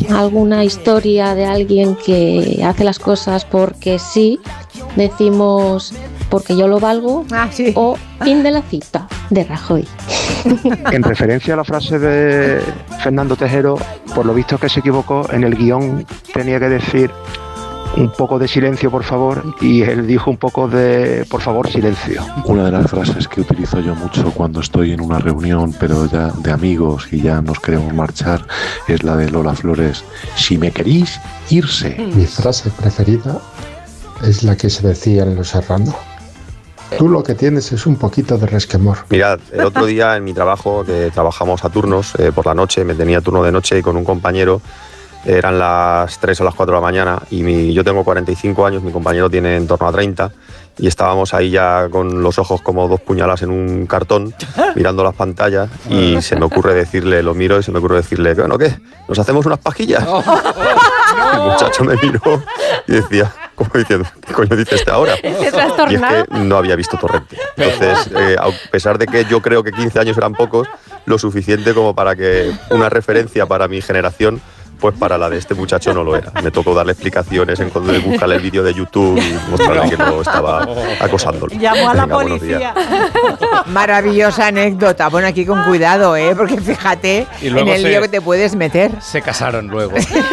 alguna historia de alguien que hace las cosas porque sí, decimos porque yo lo valgo, sí. O fin de la cita, de Rajoy. En referencia a la frase de Fernando Tejero, por lo visto que se equivocó, en el guión tenía que decir un poco de silencio, por favor, y él dijo un poco de, por favor, silencio. Una de las frases que utilizo yo mucho cuando estoy en una reunión, pero ya de amigos y ya nos queremos marchar, es la de Lola Flores: si me queréis, irse. Mi frase preferida es la que se decía en Los Serrano: tú lo que tienes es un poquito de resquemor. Mirad, el otro día en mi trabajo, que trabajamos a turnos, por la noche, me tenía turno de noche y con un compañero, eran las 3 o las 4 de la mañana y yo tengo 45 años, mi compañero tiene en torno a 30 y estábamos ahí ya con los ojos como dos puñalas en un cartón mirando las pantallas y se me ocurre decirle, lo miro y se me ocurre decirle, bueno, ¿qué? ¿Nos hacemos unas pajillas? El muchacho me miró y decía, como diciendo, ¿qué coño dice este ahora? Y es que no había visto Torrente. Entonces, a pesar de que yo creo que 15 años eran pocos, lo suficiente como para que una referencia para mi generación, pues para la de este muchacho no lo era. Me tocó darle explicaciones, buscarle el vídeo de YouTube y mostrarle que no estaba acosándolo. Llamó a la policía. Maravillosa anécdota. Bueno, aquí con cuidado, porque fíjate en el lío que te puedes meter. Se casaron luego.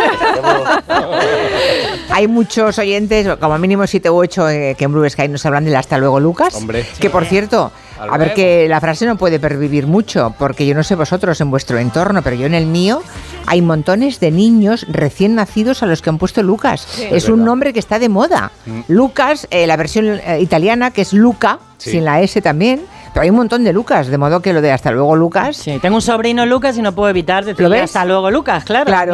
Hay muchos oyentes, como mínimo 7 u 8, que en Blue Sky nos hablan del hasta luego, Lucas. Hombre. Que por cierto, a ver, que la frase no puede pervivir mucho, porque yo no sé vosotros en vuestro entorno, pero yo en el mío hay montones de niños recién nacidos a los que han puesto Lucas. Sí, es un nombre que está de moda. Lucas, la versión italiana, que es Luca, sin la S también. Pero hay un montón de Lucas, de modo que lo de hasta luego, Lucas. Sí, tengo un sobrino Lucas y no puedo evitar decirle hasta luego, Lucas, claro.